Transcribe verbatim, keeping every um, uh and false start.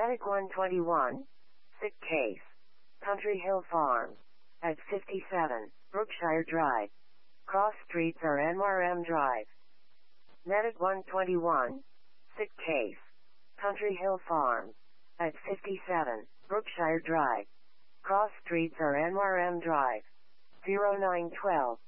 Medic one twenty-one, sick case. Country Hill Farm. At fifty-seven, Brookshire Drive. Cross streets are N R M Drive. Medic one twenty-one, sick case. Country Hill Farm. At fifty-seven, Brookshire Drive. Cross streets are N R M Drive. zero nine twelve.